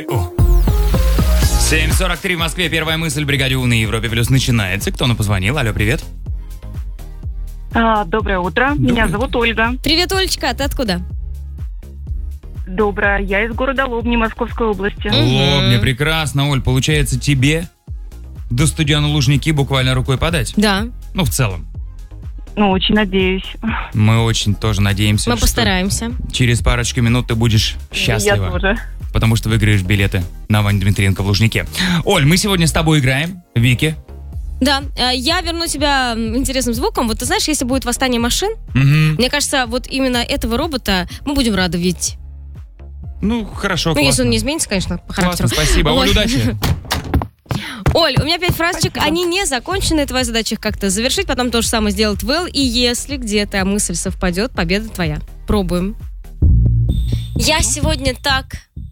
7:43 в Москве. Первая мысль в бригаде У на Европе Плюс начинается. Кто нам позвонил? Алло, привет. Доброе утро. Меня зовут Ольга. Привет, Олечка. А ты откуда? Доброе. Я из города Лобни, Московской области. Лобни, прекрасно, Оль. Получается, тебе до стадиона Лужники буквально рукой подать? Да. Ну, в целом. Очень надеюсь. Мы очень тоже надеемся, Мы что постараемся. через парочку минут ты будешь счастлива. Я тоже. Потому что выиграешь билеты на Ваню Дмитриенко в Лужнике. Оль, мы сегодня с тобой играем. Вики. Да, я верну тебя интересным звуком. Вот ты знаешь, если будет восстание машин, мне кажется, вот именно этого робота мы будем рады видеть. Ну, хорошо, Ну, классно. если он не изменится, конечно, по характеру. Классно, спасибо. Оль, удачи. Оль, у меня 5 фразочек, они не закончены, твоя задача их как-то завершить, потом то же самое сделать Вэл, и если где-то мысль совпадет, победа твоя. Пробуем. Я сегодня так...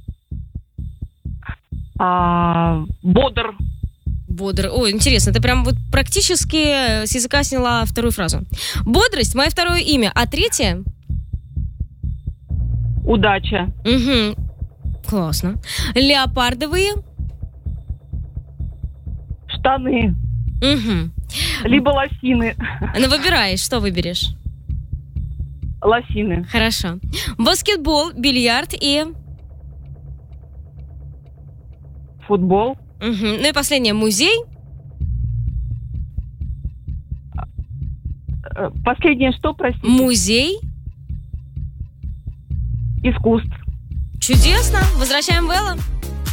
Бодр. Бодр. Ой, интересно, ты прям вот практически с языка сняла вторую фразу. Бодрость — мое второе имя, а третье? Удача. Угу. Классно. Леопардовые? Штаны. Угу. Либо лосины. Ну, выбираешь, что выберешь? Лосины. Хорошо. Баскетбол, бильярд и... Футбол. Угу. Ну и последнее. Музей? Последнее что, простите? Музей? Искусств. Чудесно. Возвращаем Вэлла.